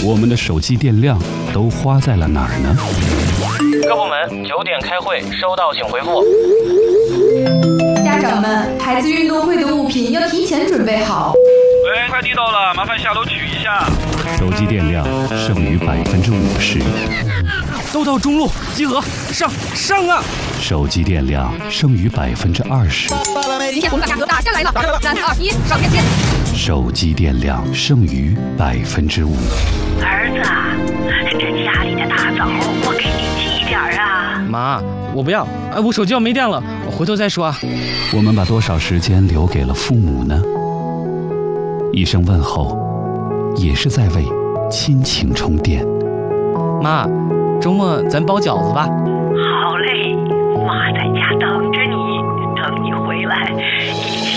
我们的手机电量都花在了哪儿呢？ 各部门9点开会，收到请回复。 家长们，孩子运动会的物品要提前准备好。 喂，快递到了，麻烦下楼取一下。 手机电量剩余50%。 都到中路集合，上啊！ 手机电量剩余20%。 今天我们把价格打下来了，3、2、1，上链接。 手机电量剩余5%。 儿子，这家里的大枣我给你寄点啊。 妈，我不要，我手机要没电了，我回头再说啊。 我们把多少时间留给了父母呢？一声问候，也是在为亲情充电。 妈，周末咱包饺子吧。 好嘞，妈在家等着你，等你回来，一定